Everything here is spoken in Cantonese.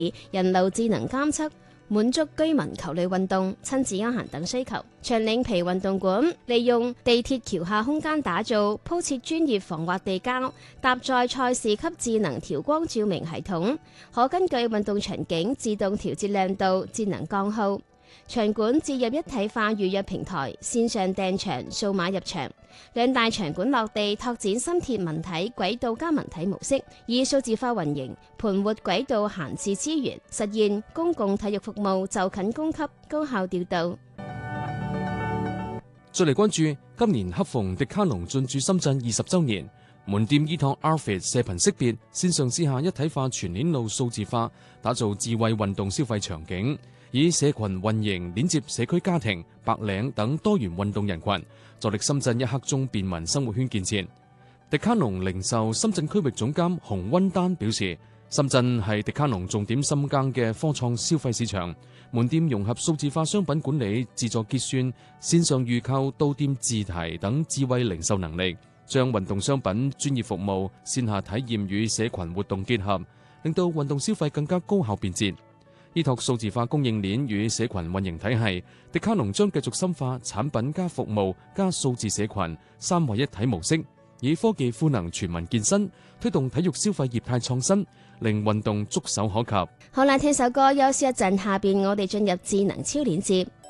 人流智能監測，滿足居民球類運動、親子休閒等需求。長嶺皮運動館利用地鐵橋下空間打造，鋪設專業防滑地膠，搭載賽事級智能調光照明系統，可根據運動場景自動調節亮度、智能降號。場館置入一體化預約平台，線上訂場、數碼入場。兩大場館落地拓展新鐵文體軌道加文體模式，以數字化運營，盤活軌道閒置資源，實現公共體育服務就近供給、高效調度。 再嚟關注今年恰逢迪卡龍進駐深圳20週年，門店依託 Outfit 射頻識別，線上線下一體化全鏈路數字化，打造智慧運動消費場景，以社群運營鏈接社區家庭、白領等多元運動人群，助力深圳一刻鐘便民生活圈建設。迪卡龍零售深圳區域總監洪溫丹表示，深圳係迪卡龍重點深耕嘅科創消費市場，門店融合數字化商品管理、自助結算、線上預購、到店自提等智慧零售能力，將運動商品、專業服務、線下體驗與社群活動結合，令到運動消費更加高效便捷。依託數字化供應鏈與社群運營體系，迪卡龍將繼續深化產品加服務加數字社群三位一體模式，以科技賦能全民健身，推動體育消費業態創新，令運動觸手可及。 好啦，聽首歌休息一陣，下邊我哋進入智能超鏈接。